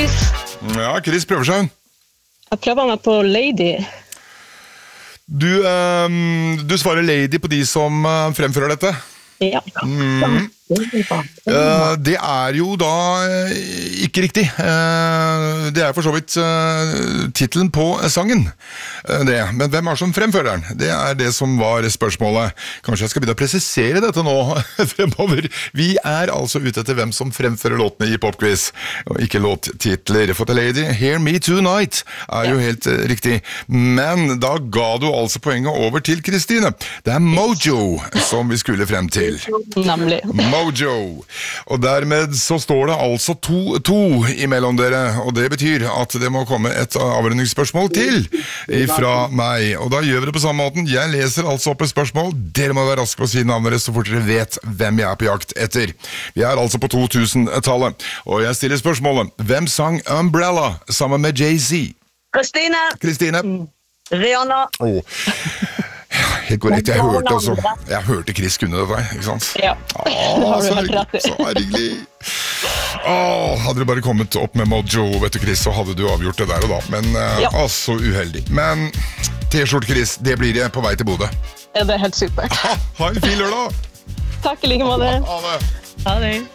Chris. Ja, Chris prøver seg. Jeg prøver meg på Lady. Du svarer Lady på de som fremfører dette. Ja. Det jo da ikke riktig. Det for så vidt titlen på sangen. Men hvem som fremfører den? Det det som var spørsmålet. Kanskje jeg skal begynne å presisere dette nå fremover. Vi altså ute etter hvem som fremfører låtene i Popquiz, og ikke låttitler. For The Lady, Hear Me Tonight, jo helt riktig. Men da ga du altså poenget over til Kristine. Det Mojo som vi skulle frem til. Nemlig. Mojo. Og dermed så står det altså 2-2 imellom dere, og det betyr at det må komme et avrundingsspørsmål til fra meg. Og da gjør vi det på samme måten. Jeg leser altså opp et spørsmål. Dere må være raske på å si navnet så fort dere vet hvem jeg på jakt etter. Vi altså på 2000-tallet, og jeg stiller spørsmålet. Hvem sang Umbrella sammen med Jay-Z? Kristine. Rihanna. Helt korrekt, jeg hørte Chris kunne dette, ikke sant? Ja, det har du helt rett i. Så hyggelig. Hadde du bare kommet opp med Mojo, vet du Chris, så hadde du avgjort det der og da. Men så uheldig. Men T-skjort Chris, det blir det på vei til Bodø. Ja, det helt supert. Ha en fin lørdag! Takk i like måte. Ha det. Ha det.